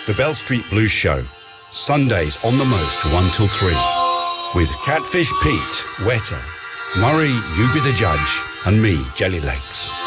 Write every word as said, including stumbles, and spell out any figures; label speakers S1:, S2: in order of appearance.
S1: The Bell Street Blues Show, Sundays on the most, one till three. With Catfish Pete, Weta, Murray, you be the judge, and me, Jelly Legs.